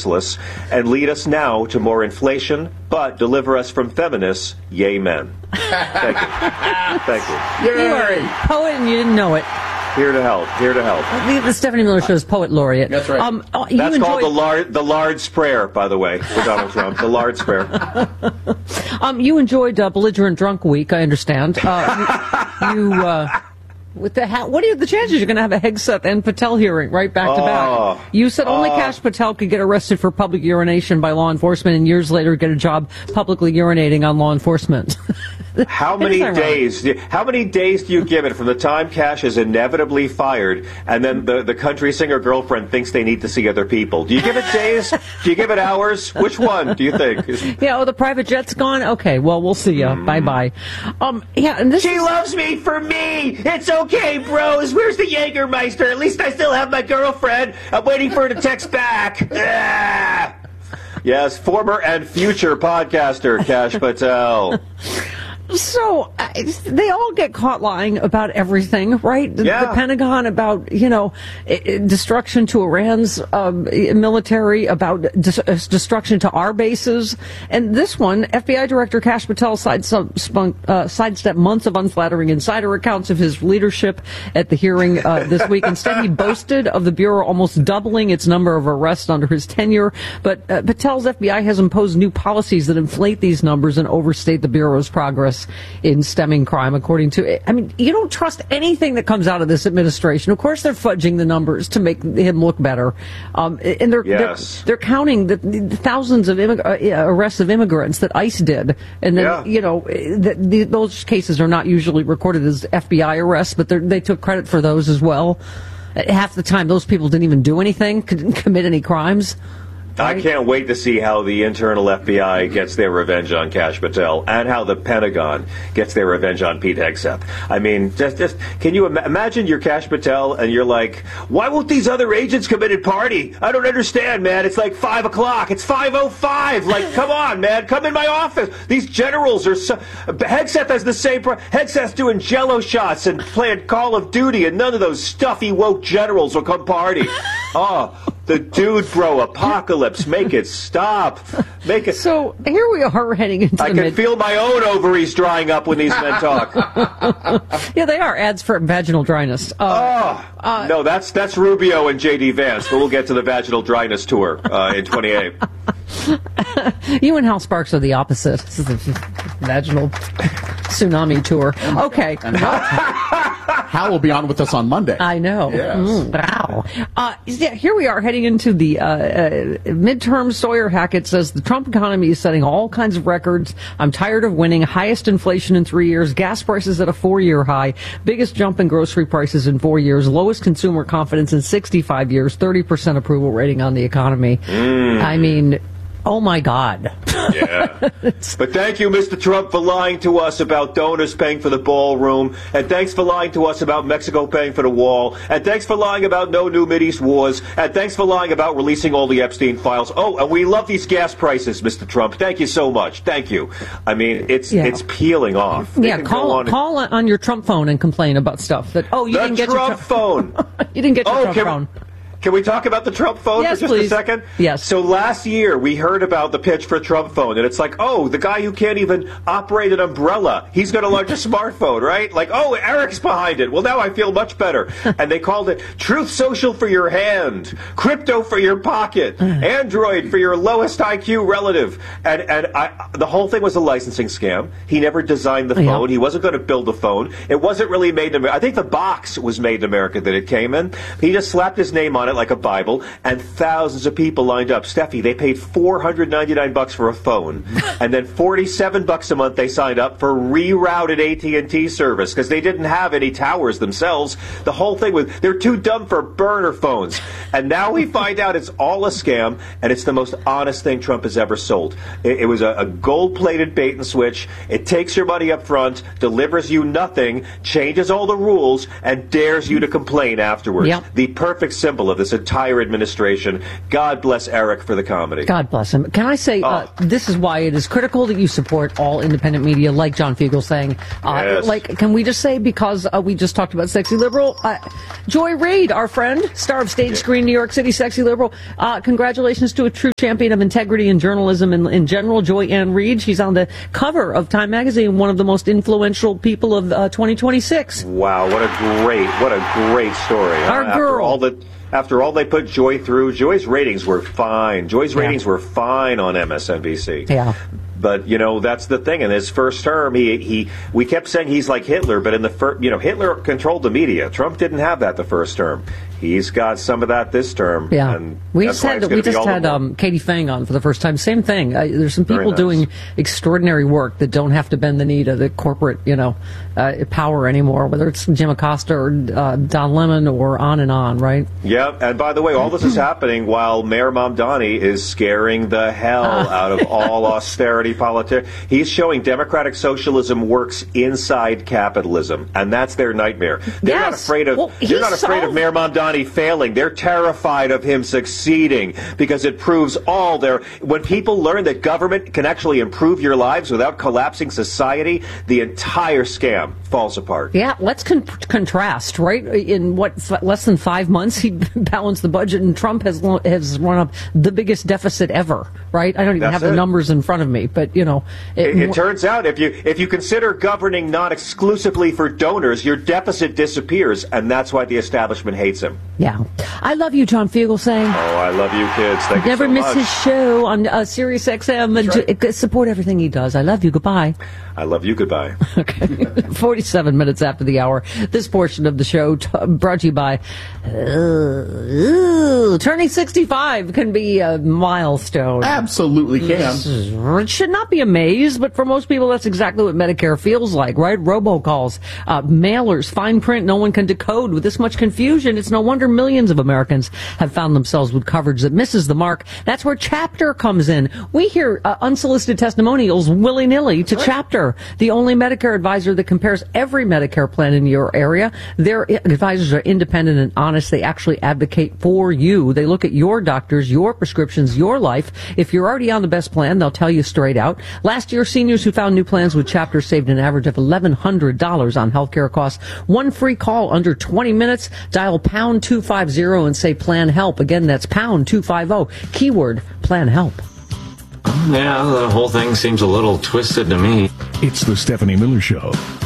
and lead us now to more inflation, but deliver us from feminists, yay men. Thank you. Thank you. You are a poet and you didn't know it. Here to help. The Stephanie Miller Show's Poet Laureate. That's right. That's called the Lard's Prayer, by the way, for Donald Trump. The Lard's Prayer. You enjoyed Belligerent Drunk Week, I understand. What are the chances you're going to have a Hegseth and Patel hearing right back to back? You said only Kash Patel could get arrested for public urination by law enforcement and years later get a job publicly urinating on law enforcement. How many days do you give it from the time Kash is inevitably fired and then the country singer girlfriend thinks they need to see other people? Do you give it days? Do you give it hours? Which one do you think? The private jet's gone? Okay, well, we'll see ya. Bye-bye. And she loves me for me! It's okay, bros! Where's the Jägermeister? At least I still have my girlfriend. I'm waiting for her to text back. Yes, former and future podcaster Kash Patel. So they all get caught lying about everything, right? The Pentagon about, destruction to Iran's military, about destruction to our bases. And this one, FBI Director Kash Patel sidestepped months of unflattering insider accounts of his leadership at the hearing this week. Instead, he boasted of the Bureau almost doubling its number of arrests under his tenure. But Patel's FBI has imposed new policies that inflate these numbers and overstate the Bureau's progress in stemming crime, according to... you don't trust anything that comes out of this administration. Of course they're fudging the numbers to make him look better. And they're counting the thousands of arrests of immigrants that ICE did. And then, those cases are not usually recorded as FBI arrests, but they took credit for those as well. Half the time, those people didn't even do anything, couldn't commit any crimes. I can't wait to see how the internal FBI gets their revenge on Kash Patel and how the Pentagon gets their revenge on Pete Hegseth. Just can you imagine you're Kash Patel and you're like, why won't these other agents come in and party? I don't understand, man. It's like 5 o'clock. It's 5:05. Like, come on, man. Come in my office. These generals are Hegseth has the same Hegseth's doing Jello shots and playing Call of Duty, and none of those stuffy woke generals will come party. The dude, bro, apocalypse. Make it stop. Make it. So here we are heading into I can feel my own ovaries drying up when these men talk. Yeah, they are ads for vaginal dryness. No, that's Rubio and J.D. Vance, but we'll get to the vaginal dryness tour in 28. You and Hal Sparks are the opposite. This is the vaginal tsunami tour. Okay. Hal will be on with us on Monday. I know. Yes. Wow. Here we are heading into the midterm. Sawyer Hackett says the Trump economy is setting all kinds of records. I'm tired of winning. Highest inflation in 3 years. Gas prices at a 4-year high. Biggest jump in grocery prices in 4 years. Lowest consumer confidence in 65 years. 30% approval rating on the economy. Oh, my God. Yeah. But thank you, Mr. Trump, for lying to us about donors paying for the ballroom. And thanks for lying to us about Mexico paying for the wall. And thanks for lying about no new Mideast wars. And thanks for lying about releasing all the Epstein files. Oh, and we love these gas prices, Mr. Trump. Thank you so much. Thank you. It's peeling off. Yeah, call on your Trump phone and complain about stuff. You didn't get Trump phone. You didn't get your Trump phone. Can we talk about the Trump phone for just please. a second? Yes. So last year, we heard about the pitch for Trump phone, and it's like, the guy who can't even operate an umbrella, he's going to launch a smartphone, right? Like, Eric's behind it. Well, now I feel much better. And they called it Truth Social for your hand, Crypto for your pocket, Android for your lowest IQ relative. And the whole thing was a licensing scam. He never designed the phone. He wasn't going to build the phone. It wasn't really made in America. I think the box was made in America that it came in. He just slapped his name on it like a Bible, and thousands of people lined up. Steffi, they paid $499 for a phone, and then $47 a month they signed up for rerouted AT&T service because they didn't have any towers themselves. The whole thing was they're too dumb for burner phones, and now we find out it's all a scam, and it's the most honest thing Trump has ever sold. It was a gold-plated bait and switch. It takes your money up front, delivers you nothing, changes all the rules, and dares you to complain afterwards. Yep. The perfect symbol of the this entire administration. God bless Eric for the comedy. God bless him. Can I say, this is why it is critical that you support all independent media, like John Fugelsang. Yes. Like, can we just say, because we just talked about Sexy Liberal, Joy Reid, our friend, star of Stage Screen New York City, Sexy Liberal, congratulations to a true champion of integrity and journalism in general, Joy Ann Reid. She's on the cover of Time Magazine, one of the most influential people of 2026. Wow, what a great story. Our girl. After all they put Joy through, Joy's ratings were fine. Joy's ratings were fine on MSNBC. Yeah. But, that's the thing. In his first term, we kept saying he's like Hitler, but in the first, Hitler controlled the media. Trump didn't have that the first term. He's got some of that this term. Yeah. And we just had Katie Fang on for the first time. Same thing. There's some people doing extraordinary work that don't have to bend the knee to the corporate, power anymore, whether it's Jim Acosta or Don Lemon or on and on, right? Yeah. And by the way, all this is happening while Mayor Mamdani is scaring the hell out of all austerity politics. He's showing democratic socialism works inside capitalism, and that's their nightmare. They're not afraid of Mayor Mamdani failing. They're terrified of him succeeding because it proves when people learn that government can actually improve your lives without collapsing society, the entire scam falls apart. Yeah, let's contrast, right? In less than 5 months, he balanced the budget, and Trump has run up the biggest deficit ever, right? I don't even have the numbers in front of me, but it turns out if you consider governing not exclusively for donors, your deficit disappears, and that's why the establishment hates him. Yeah. I love you, John Fugelsang. Oh, I love you, kids. Thank you Never so miss much. his show on Sirius XM. And support everything he does. I love you. Goodbye. I love you. Goodbye. Okay. 47 minutes after the hour. This portion of the show brought to you by turning 65 can be a milestone. Absolutely can. It should not be a maze, but for most people, that's exactly what Medicare feels like, right? Robocalls, mailers, fine print no one can decode. With this much confusion, it's no wonder millions of Americans have found themselves with coverage that misses the mark. That's where Chapter comes in. We hear unsolicited testimonials willy-nilly to Chapter, the only Medicare advisor that compares every Medicare plan in your area. Their advisors are independent and honest. They actually advocate for you. They look at your doctors, your prescriptions, your life. If you're already on the best plan, they'll tell you straight out. Last year, seniors who found new plans with Chapter saved an average of $1,100 on healthcare costs. One free call under 20 minutes. Dial pound 250 and say plan help. Again, that's pound 250, keyword plan help. Yeah, the whole thing seems a little twisted to me. It's the Stephanie Miller Show.